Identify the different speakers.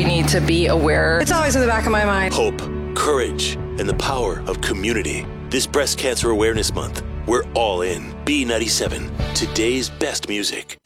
Speaker 1: We need to be aware.
Speaker 2: It's always in the back of my mind.
Speaker 3: Hope, courage, and the power of community. This Breast Cancer Awareness Month, we're all in. B97, today's best music.